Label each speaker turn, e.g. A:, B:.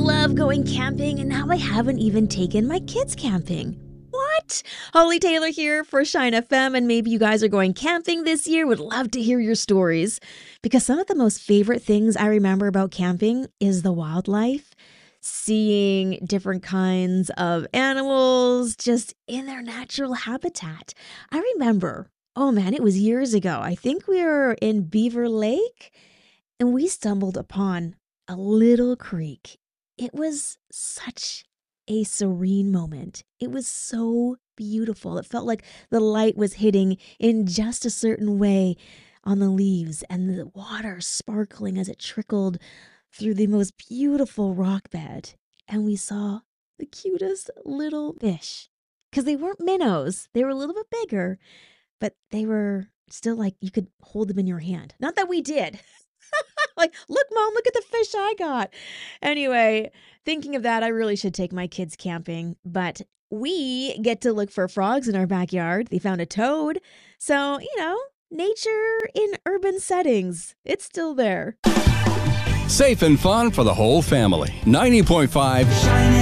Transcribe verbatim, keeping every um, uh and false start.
A: love going camping, and now I haven't even taken my kids camping. What? Holly Taylor here for Shine F M, and maybe you guys are going camping this year. Would love to hear your stories, because some of the most favorite things I remember about camping is the wildlife, seeing different kinds of animals just in their natural habitat. I remember, oh man, it was years ago. I think we were in Beaver Lake, and we stumbled upon a little creek. It was such a serene moment. It was so beautiful. It felt like the light was hitting in just a certain way on the leaves and the water sparkling as it trickled through the most beautiful rock bed. And we saw the cutest little fish, because they weren't minnows. They were a little bit bigger, but they were still like you could hold them in your hand. Not that we did. Like, look, Mom, look at the fish I got. Anyway, thinking of that, I really should take my kids camping. But we get to look for frogs in our backyard. They found a toad. So, you know, nature in urban settings, it's still there.
B: Safe and fun for the whole family. ninety point five